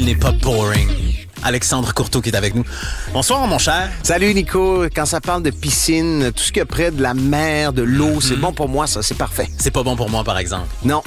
il n'est pas boring. Alexandre Courteau qui est avec nous. Bonsoir, mon cher. Salut, Nico. Quand ça parle de piscine, tout ce qu'il y a près de la mer, de l'eau, c'est bon pour moi, ça. C'est parfait. C'est pas bon pour moi, par exemple. Non.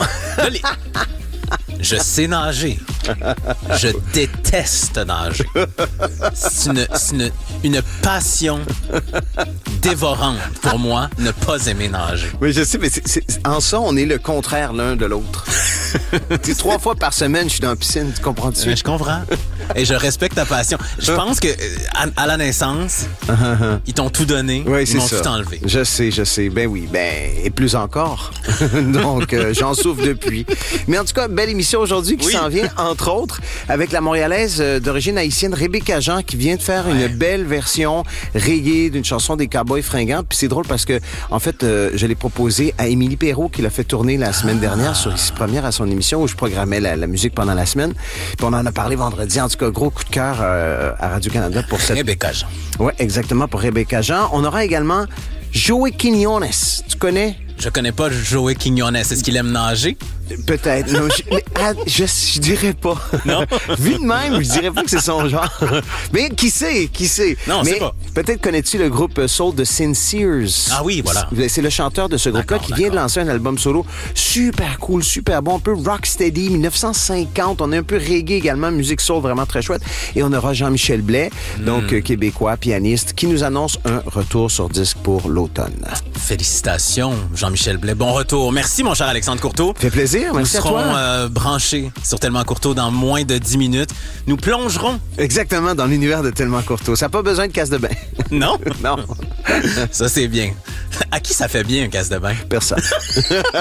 Je sais nager. Je déteste nager. C'est une passion dévorante pour moi, ne pas aimer nager. Oui, je sais, mais en ça, on est le contraire l'un de l'autre. 3 fois par semaine, je suis dans la piscine, tu comprends-tu? Je comprends. Et je respecte ta passion. Je pense que à la naissance, ils t'ont tout donné, oui, ils m'ont tout enlevé. Je sais. Ben oui, et plus encore. Donc, j'en souffre depuis. Mais en tout cas, belle émission aujourd'hui qui s'en vient, entre autres, avec la Montréalaise d'origine haïtienne Rebecca Jean qui vient de faire une belle version reggae d'une chanson des Cowboys fringants. Puis c'est drôle parce que, en fait, je l'ai proposé à Émilie Perrault qui l'a fait tourner la semaine dernière sur Ici Première à son émission où je programmais la musique pendant la semaine. Puis on en a parlé vendredi. En tout cas, gros coup de cœur à Radio-Canada pour cette... Rebecca Jean. Oui, exactement, pour Rebecca Jean. On aura également Joey Quiñones. Tu connais? Je connais pas Joey Quiñones. Est-ce qu'il aime nager? Peut-être. Non, je dirais pas. Non? Vu de même, je dirais pas que c'est son genre. Mais qui sait? Non, mais c'est pas. Peut-être connais-tu le groupe Soul de Sincers. Ah oui, voilà. C'est le chanteur de ce groupe-là qui vient de lancer un album solo super cool, super bon, un peu rocksteady, 1950. On a un peu reggae également, musique soul vraiment très chouette. Et on aura Jean-Michel Blais, donc québécois, pianiste, qui nous annonce un retour sur disque pour l'automne. Félicitations, Jean-Michel Blais. Bon retour. Merci, mon cher Alexandre Courteau. Fait plaisir. Nous serons branchés sur Tellement Courteau dans moins de 10 minutes. Nous plongerons. Exactement, dans l'univers de Tellement Courteau. Ça n'a pas besoin de casse de bain. Non? Non. Ça, c'est bien. À qui ça fait bien, un casse de bain? Personne.